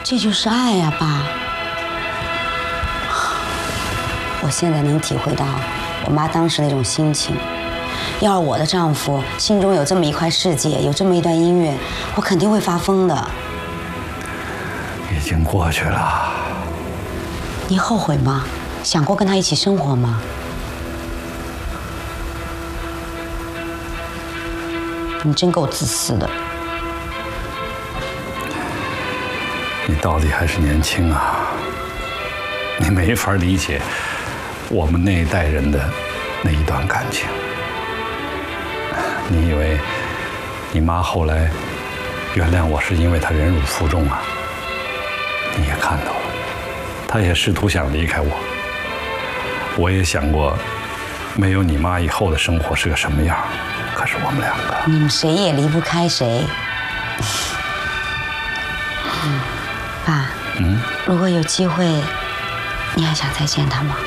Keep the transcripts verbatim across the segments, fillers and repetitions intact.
这就是爱呀，爸。我现在能体会到我妈当时那种心情。要是我的丈夫心中有这么一块世界，有这么一段音乐，我肯定会发疯的。 已经过去了。 你后悔吗？想过跟他一起生活吗？你真够自私的。 你到底还是年轻啊，你没法理解我们那一代人的那一段感情。你以为你妈后来原谅我是因为她忍辱负重啊？你也看到了，她也试图想离开我。我也想过没有你妈以后的生活是个什么样，可是我们两个， 你们谁也离不开谁。嗯，爸，嗯，如果有机会，你还想再见他吗？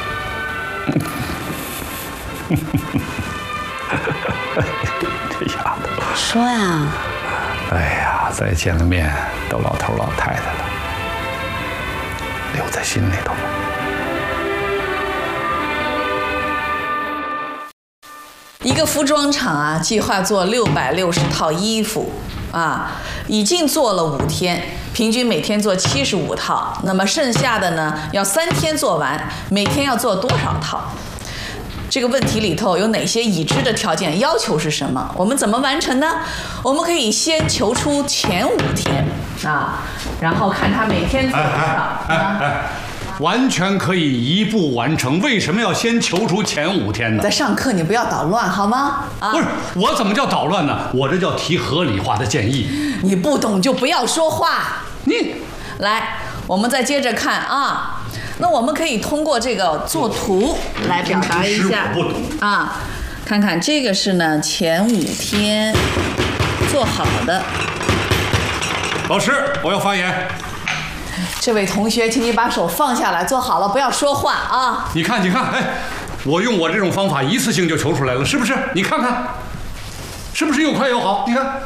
这丫头， 说呀！ 哎呀，再见了面都老头老太太了，留在心里头吧。 一个服装厂啊，计划做六百六十套衣服啊，已经做了五天，平均每天做七十五套。那么剩下的呢，要三天做完，每天要做多少套？这个问题里头有哪些已知的条件？要求是什么？我们怎么完成呢？我们可以先求出前五天啊，然后看他每天做多少啊。哎哎哎完全可以一步完成，为什么要先求出前五天呢？ 在上课你不要捣乱好吗？ 啊，不是，我怎么叫捣乱呢？我这叫提合理化的建议。 你不懂就不要说话。 你来，我们再接着看啊。那我们可以通过这个作图来表达一下。 我不懂啊，看看这个是呢前五天做好的。 老师，我要发言。 这位同学，请你把手放下来，坐好了，不要说话啊！ 你看，你看，哎，我用我这种方法一次性就求出来了，是不是？你看看，是不是又快又好？你看，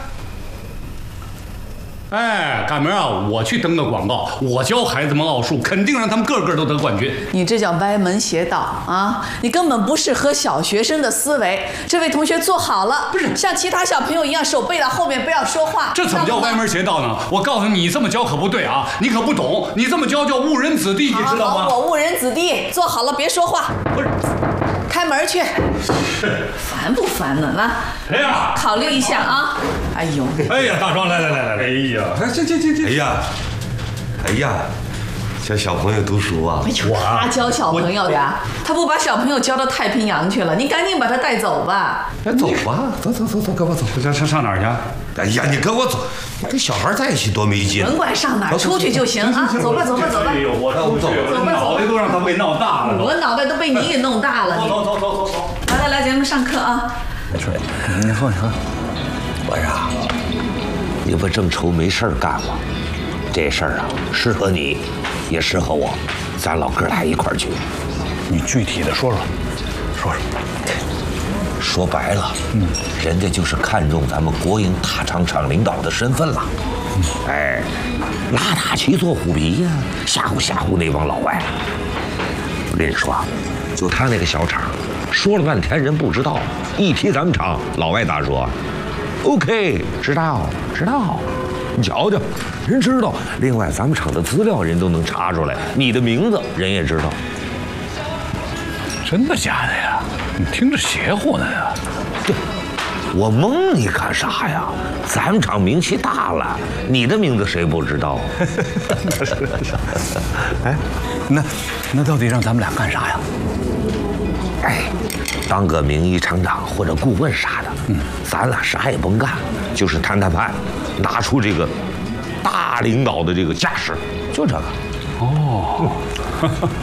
哎，赶明儿啊，我去登个广告，我教孩子们奥数，肯定让他们个个都得冠军。 你这叫歪门邪道啊！你根本不适合小学生的思维。这位同学坐好了，不是像其他小朋友一样手背到后面，不要说话。 这怎么叫歪门邪道呢？我告诉你，你这么教可不对啊！你可不懂，你这么教叫误人子弟，你知道吗？ 我误人子弟，坐好了，别说话。 不是， 开门去。烦不烦呢？来， 哎呀， 考虑一下啊！哎呦， 哎呀，大壮，来来来来来，哎呀，这这这这， 哎呀，哎呀，教小朋友读书啊！ 他教小朋友的，他不把小朋友教到太平洋去了，你赶紧把他带走吧。 哎，走吧，走走走走，跟我走。 上上上哪儿去？ 哎呀，你跟我走，跟小孩在一起多没劲。 甭管上哪儿，出去就行啊！走吧走吧走吧。 哎呦，我出去，我脑袋都让他被闹大了。 我脑袋都被你给弄大了。 走走走走走走。 来来来，咱们上课啊。 没事，你说你说。 我呀，你不正愁没事儿干吗？这事儿啊，适合你，也适合我，咱老哥俩一块儿去。 你具体的说说，说说。 说白了，嗯，人家就是看中咱们国营大厂厂领导的身份了。嗯、哎，拉大旗做虎皮呀，吓唬吓唬那帮老外。我跟你说，就他那个小厂，说了半天人不知道，一提咱们厂，老外咋说 ？OK， 知道知道，你瞧瞧，人知道。另外，咱们厂的资料人都能查出来，你的名字人也知道。 真的假的呀？你听着邪乎呢呀！ 对，我蒙你干啥呀？咱们厂名气大了，你的名字谁不知道？ 哎，那那到底让咱们俩干啥呀？ 哎，当个名誉厂长或者顾问啥的，嗯，咱俩啥也甭干，就是谈谈判，拿出这个大领导的这个架势，就这个。 哦。